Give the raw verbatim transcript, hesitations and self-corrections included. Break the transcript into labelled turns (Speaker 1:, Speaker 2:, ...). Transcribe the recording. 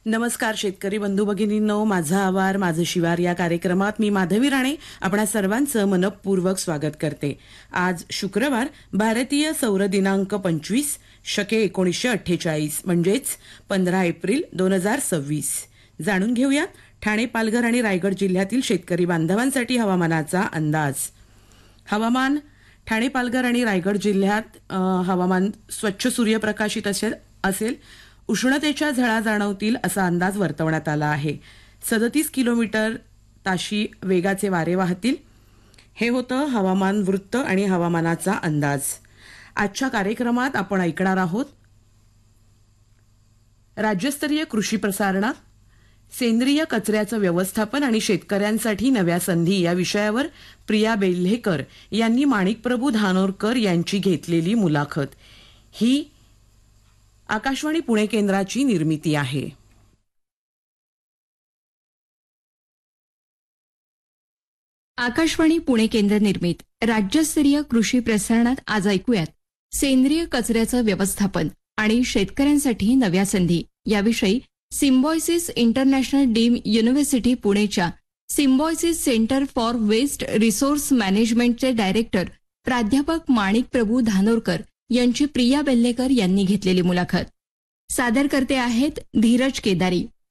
Speaker 1: नमस्कार शेतकरी बंधू भगिनींनो, माझा आवार माझं शिवार या कार्यक्रमात मी माधवी राणे आपणा सर्वांचं मनपूर्वक स्वागत करते. आज शुक्रवार, भारतीय सौर दिनांक पंचवीस शके एकोणीसशे अठ्ठेचाळीस म्हणजेच पंधरा एप्रिल दोन हजार सव्वीस. जाणून घेऊया ठाणे, पालघर आणि रायगड जिल्ह्यातील शेतकरी बांधवांसाठी हवामानाचा अंदाज. हवामान. ठाणे, पालघर आणि रायगड जिल्ह्यात अ, हवामान स्वच्छ सूर्यप्रकाशित असेल असेल उष्णतेच्या झळा जाणवतील असा अंदाज वर्तवण्यात आला आहे. सदतीस किलोमीटर ताशी वेगाचे वारे वाहतील. हे होतं हवामान वृत्त आणि हवामानाचा अंदाज. आजच्या कार्यक्रमात आपण ऐकणार आहोत राज्यस्तरीय कृषी प्रसारणात सेंद्रिय कचऱ्याचं व्यवस्थापन आणि शेतकऱ्यांसाठी नव्या संधी या विषयावर प्रिया बेल्हेकर यांनी माणिकप्रभू धानोरकर यांची घेतलेली मुलाखत. ही आकाशवाणी पुणे केंद्राची निर्मिती आहे.
Speaker 2: आकाशवाणी पुणे केंद्र निर्मित राज्यस्तरीय कृषी प्रसारणात आज ऐकूयात सेंद्रिय कचऱ्याचं व्यवस्थापन आणि शेतकऱ्यांसाठी नव्या संधी याविषयी Symbiosis international dim university पुणेच्या Symbiosis centre for waste resource मॅनेजमेंटचे director प्राध्यापक माणिकप्रभू धानोरकर यांची प्रिया बेल्हेकर यांनी घेतलेली मुलाखत. सादर करते आहेत धीरज केदारी.